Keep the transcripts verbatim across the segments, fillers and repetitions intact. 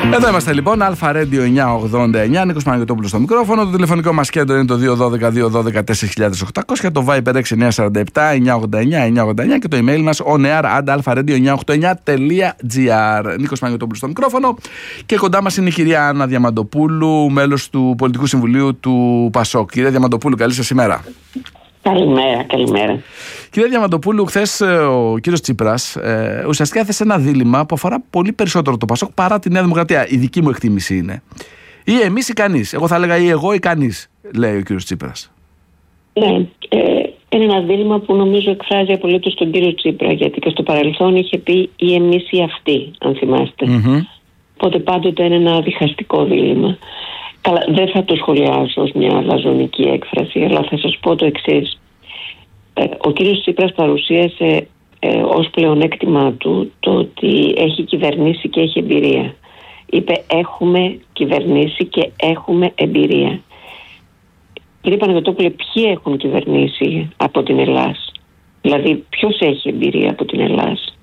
Εδώ είμαστε λοιπόν, Αλφα Radio εννιακόσια ογδόντα εννιά, Νίκος Παναγιωτόπουλος στο μικρόφωνο. Το τηλεφωνικό μας κέντρο είναι το δύο ένα δύο δύο ένα δύο τέσσερα χιλιάδες οκτακόσια, το Viber έξι εννιά τέσσερα επτά εννιακόσια ογδόντα εννιά εννιακόσια ογδόντα εννιά και το email μας oneair at alpha radio εννιακόσια ογδόντα εννιά τελεία gr. Νίκος Παναγιωτόπουλος στο μικρόφωνο και κοντά μας είναι η κυρία Άννα Διαμαντοπούλου, μέλος του Πολιτικού Συμβουλίου του ΠΑΣΟΚ. Κυρία Διαμαντοπούλου, καλή σας ημέρα. Καλημέρα, καλημέρα. Κυρία Διαμαντοπούλου, χθες ο κύριος Τσίπρας ε, ουσιαστικά έθεσε ένα δίλημμα που αφορά πολύ περισσότερο το ΠΑΣΟΚ παρά τη Νέα Δημοκρατία. Η δική μου εκτίμηση είναι. Ή εμείς ή κανείς. Εγώ θα έλεγα ή εγώ ή κανείς, λέει ο κύριος Τσίπρας. Ναι, ε, είναι ένα δίλημμα που νομίζω εκφράζει απολύτως τον κύριο Τσίπρα, γιατί και στο παρελθόν είχε πει ή εμείς ή αυτοί, αν θυμάστε. Mm-hmm. Οπότε πάντοτε είναι ένα διχαστικό δίλημμα. Καλά, δεν θα το σχολιάσω ως μια λαζονική έκφραση, αλλά θα σας πω το εξής. Ε, ο κύριος Τσίπρας παρουσίασε ε, ως πλεονέκτημά του το ότι έχει κυβερνήσει και έχει εμπειρία. Είπε έχουμε κυβερνήσει και έχουμε εμπειρία. Κύριε Παναγιωτόπουλε, ποιοι έχουν κυβερνήσει από την Ελλάς? Δηλαδή ποιος έχει εμπειρία από την Ελλάς?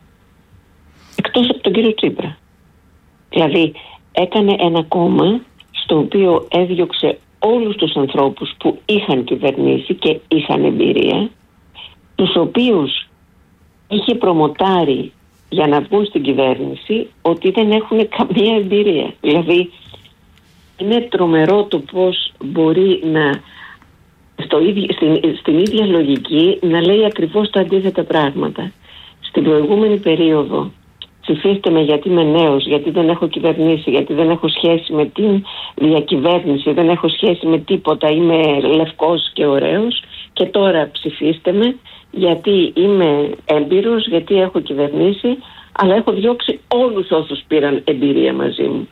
Εκτός από τον κύριο Τσίπρα. Δηλαδή έκανε ένα κόμμα στο οποίο έδιωξε όλους τους ανθρώπους που είχαν κυβερνήσει και είχαν εμπειρία, τους οποίους είχε προμοτάρει για να βγουν στην κυβέρνηση ότι δεν έχουν καμία εμπειρία. Δηλαδή είναι τρομερό το πώς μπορεί να στο ίδιο, στην, στην ίδια λογική να λέει ακριβώς τα αντίθετα πράγματα. Στην προηγούμενη περίοδο ψηφίστε με γιατί είμαι νέος, γιατί δεν έχω κυβερνήσει, γιατί δεν έχω σχέση με την διακυβέρνηση, δεν έχω σχέση με τίποτα, είμαι λευκός και ωραίος, και τώρα ψηφίστε με γιατί είμαι έμπειρος, γιατί έχω κυβερνήσει, αλλά έχω διώξει όλους όσους πήραν εμπειρία μαζί μου.